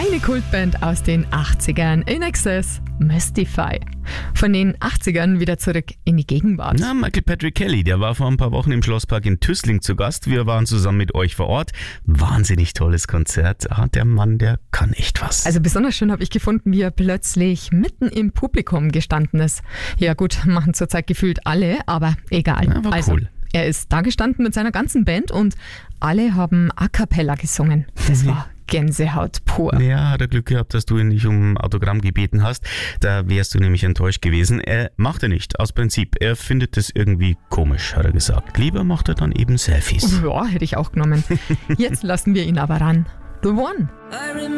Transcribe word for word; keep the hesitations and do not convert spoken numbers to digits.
Eine Kultband aus den achtzigern, In Excess, Mystify. Von den achtzigern wieder zurück in die Gegenwart. Na, Michael Patrick Kelly, der war vor ein paar Wochen im Schlosspark in Tüßling zu Gast. Wir waren zusammen mit euch vor Ort. Wahnsinnig tolles Konzert. Ah, der Mann, der kann echt was. Also besonders schön habe ich gefunden, wie er plötzlich mitten im Publikum gestanden ist. Ja gut, machen zurzeit gefühlt alle, aber egal. Ja, war also, cool. Er ist da gestanden mit seiner ganzen Band und alle haben A Cappella gesungen. Das war Gänsehaut pur. Ja, hat er Glück gehabt, dass du ihn nicht um Autogramm gebeten hast. Da wärst du nämlich enttäuscht gewesen. Er macht er nicht, aus Prinzip. Er findet das irgendwie komisch, hat er gesagt. Lieber macht er dann eben Selfies. Ja, hätte ich auch genommen. Jetzt lassen wir ihn aber ran. The One.